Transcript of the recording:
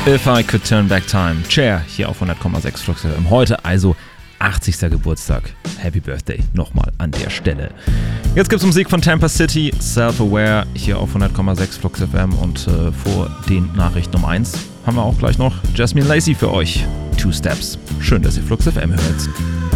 If I Could Turn Back Time. Cher hier auf 100,6 Flux FM. Heute also 80. Geburtstag. Happy Birthday nochmal an der Stelle. Jetzt gibt's Musik von Tampa City, Self-Aware hier auf 100,6 Flux FM und vor den Nachrichten um 1 haben wir auch gleich noch Jasmine Lacey für euch. Two Steps. Schön, dass ihr Flux FM hört.